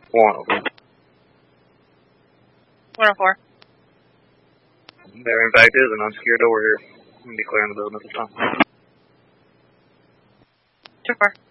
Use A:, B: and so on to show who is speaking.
A: 104.
B: 104.
A: Their impact is an unsecured door here. I'm going to be clearing the building at this time.
B: 2-4.